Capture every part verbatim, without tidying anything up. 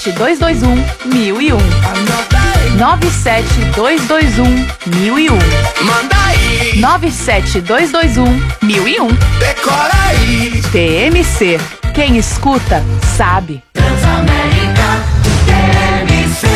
sete dois dois um, mil e um. nove sete dois dois um, mil e um. Manda aí. nove sete dois dois um, mil e um. Decora aí. T M C. Quem escuta, sabe. Transamérica T M C.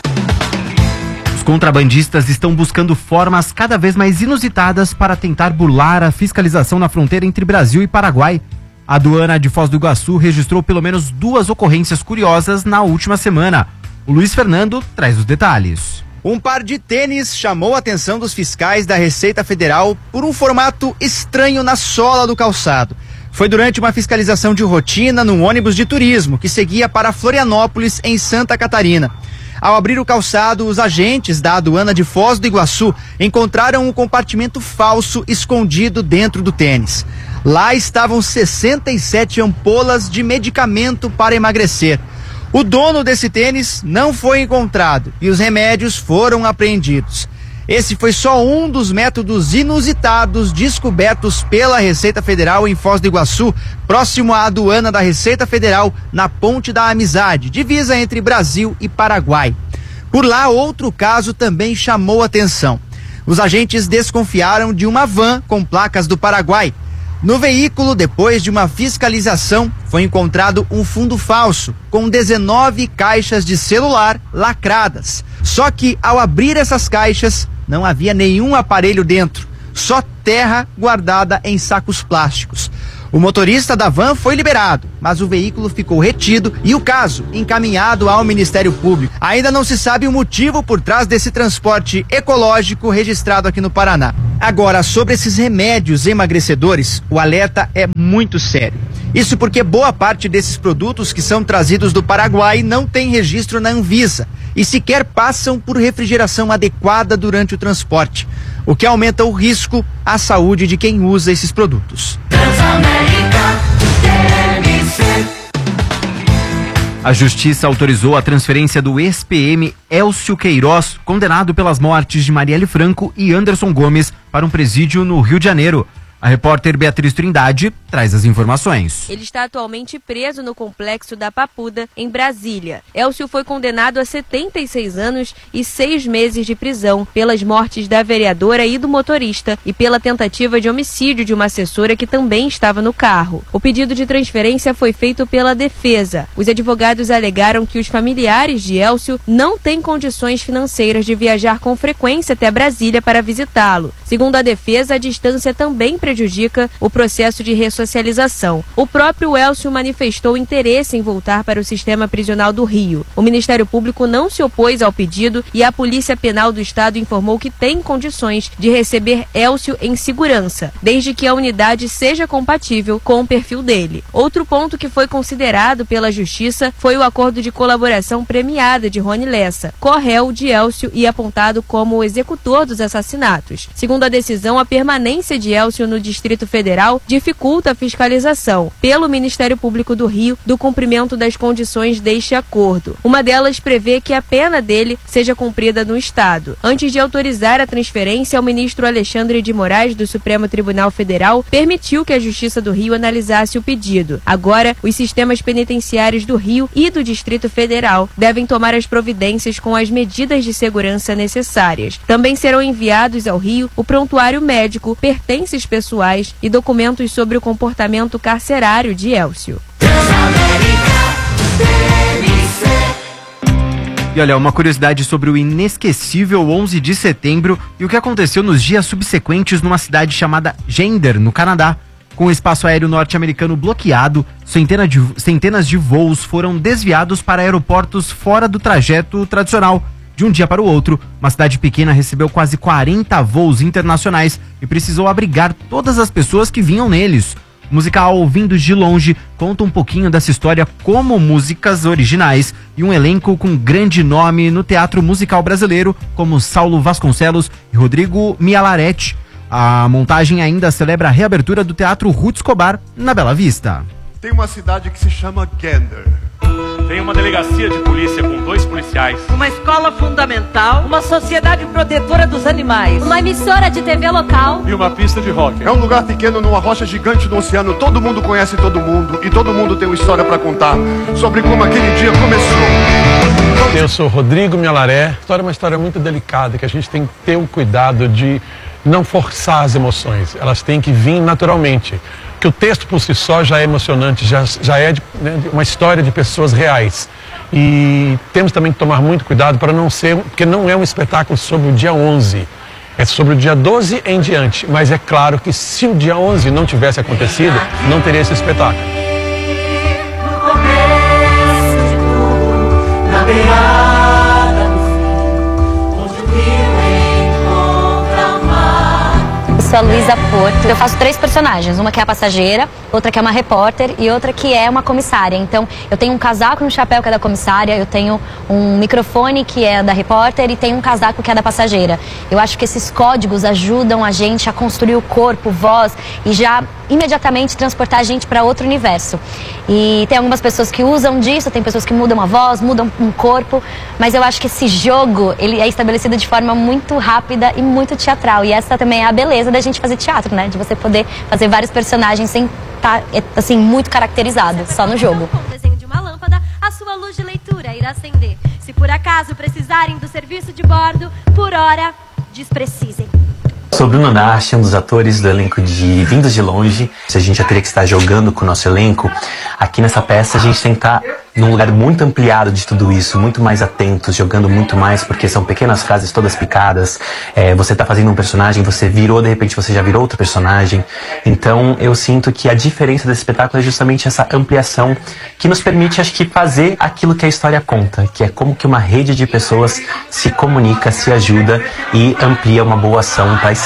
Os contrabandistas estão buscando formas cada vez mais inusitadas para tentar burlar a fiscalização na fronteira entre Brasil e Paraguai. A aduana de Foz do Iguaçu registrou pelo menos duas ocorrências curiosas na última semana. O Luiz Fernando traz os detalhes. Um par de tênis chamou a atenção dos fiscais da Receita Federal por um formato estranho na sola do calçado. Foi durante uma fiscalização de rotina num ônibus de turismo que seguia para Florianópolis, em Santa Catarina. Ao abrir o calçado, os agentes da aduana de Foz do Iguaçu encontraram um compartimento falso escondido dentro do tênis. Lá estavam sessenta e sete ampolas de medicamento para emagrecer. O dono desse tênis não foi encontrado e os remédios foram apreendidos. Esse foi só um dos métodos inusitados descobertos pela Receita Federal em Foz do Iguaçu, próximo à aduana da Receita Federal, na Ponte da Amizade, divisa entre Brasil e Paraguai. Por lá, outro caso também chamou atenção. Os agentes desconfiaram de uma van com placas do Paraguai. No veículo, depois de uma fiscalização, foi encontrado um fundo falso, com dezenove caixas de celular lacradas. Só que, ao abrir essas caixas, não havia nenhum aparelho dentro, só terra guardada em sacos plásticos. O motorista da van foi liberado, mas o veículo ficou retido e o caso encaminhado ao Ministério Público. Ainda não se sabe o motivo por trás desse transporte ecológico registrado aqui no Paraná. Agora, sobre esses remédios emagrecedores, o alerta é muito sério. Isso porque boa parte desses produtos que são trazidos do Paraguai não tem registro na Anvisa e sequer passam por refrigeração adequada durante o transporte, o que aumenta o risco à saúde de quem usa esses produtos. Transamérica T M C. A Justiça autorizou a transferência do ex-P M Elcio Queiroz, condenado pelas mortes de Marielle Franco e Anderson Gomes, para um presídio no Rio de Janeiro. A repórter Beatriz Trindade traz as informações. Ele está atualmente preso no complexo da Papuda, em Brasília. Elcio foi condenado a setenta e seis anos e seis meses de prisão pelas mortes da vereadora e do motorista e pela tentativa de homicídio de uma assessora que também estava no carro. O pedido de transferência foi feito pela defesa. Os advogados alegaram que os familiares de Elcio não têm condições financeiras de viajar com frequência até Brasília para visitá-lo. Segundo a defesa, a distância também prejudica o processo de ressocialização. O próprio Elcio manifestou interesse em voltar para o sistema prisional do Rio. O Ministério Público não se opôs ao pedido e a Polícia Penal do Estado informou que tem condições de receber Elcio em segurança, desde que a unidade seja compatível com o perfil dele. Outro ponto que foi considerado pela Justiça foi o acordo de colaboração premiada de Rony Lessa, co-réu de Elcio e apontado como o executor dos assassinatos. Segundo a decisão, a permanência de Elcio no Distrito Federal dificulta a fiscalização pelo Ministério Público do Rio do cumprimento das condições deste acordo. Uma delas prevê que a pena dele seja cumprida no Estado. Antes de autorizar a transferência, o ministro Alexandre de Moraes, do Supremo Tribunal Federal, permitiu que a Justiça do Rio analisasse o pedido. Agora, os sistemas penitenciários do Rio e do Distrito Federal devem tomar as providências com as medidas de segurança necessárias. Também serão enviados ao Rio o prontuário médico, pertences pessoais e documentos sobre o comportamento carcerário de Elcio. E olha, uma curiosidade sobre o inesquecível onze de setembro e o que aconteceu nos dias subsequentes numa cidade chamada Gander, no Canadá. Com o espaço aéreo norte-americano bloqueado, centenas de, centenas de voos foram desviados para aeroportos fora do trajeto tradicional. De um dia para o outro, uma cidade pequena recebeu quase quarenta voos internacionais e precisou abrigar todas as pessoas que vinham neles. O musical Vindos de Longe conta um pouquinho dessa história como músicas originais e um elenco com grande nome no teatro musical brasileiro, como Saulo Vasconcelos e Rodrigo Mialaretti. A montagem ainda celebra a reabertura do Teatro Ruth Escobar, na Bela Vista. Tem uma cidade que se chama Gander. Tem uma delegacia de polícia com dois policiais. Uma escola fundamental. Uma sociedade protetora dos animais. Uma emissora de T V local. E uma pista de rock. É um lugar pequeno numa rocha gigante do oceano. Todo mundo conhece todo mundo. E todo mundo tem uma história pra contar sobre como aquele dia começou. Eu sou Rodrigo Mialaré. A história é uma história muito delicada, que a gente tem que ter o cuidado de não forçar as emoções. Elas têm que vir naturalmente. Que o texto por si só já é emocionante, já, já é de, né, uma história de pessoas reais. E temos também que tomar muito cuidado para não ser, porque não é um espetáculo sobre o dia onze. É sobre o dia doze em diante. Mas é claro que se o dia onze não tivesse acontecido, não teria esse espetáculo. Na beirada do fim, onde o rio encontra o mar. Eu sou a Luísa Porto. Eu faço três personagens. Uma que é a passageira, outra que é uma repórter e outra que é uma comissária. Então, eu tenho um casaco no chapéu que é da comissária, eu tenho um microfone que é da repórter e tenho um casaco que é da passageira. Eu acho que esses códigos ajudam a gente a construir o corpo, voz e já imediatamente transportar a gente para outro universo. E tem algumas pessoas que usam disso, tem pessoas que mudam a voz, mudam um corpo, mas eu acho que esse jogo, ele é estabelecido de forma muito rápida e muito teatral. E essa também é a beleza da gente fazer teatro, né? De você poder fazer vários personagens sem estar, assim, muito caracterizado, só no jogo. Com o desenho de uma lâmpada, a sua luz de leitura irá acender. Se por acaso precisarem do serviço de bordo, por hora, desprecisem. Sou Bruno Narchi, um dos atores do elenco de Vindos de Longe. A gente já teria que estar jogando com o nosso elenco. Aqui nessa peça a gente tem que estar num lugar muito ampliado de tudo isso, muito mais atentos, jogando muito mais, porque são pequenas frases todas picadas. É, você está fazendo um personagem, você virou, de repente você já virou outro personagem. Então eu sinto que a diferença desse espetáculo é justamente essa ampliação que nos permite, acho que, fazer aquilo que a história conta, que é como que uma rede de pessoas se comunica, se ajuda e amplia uma boa ação para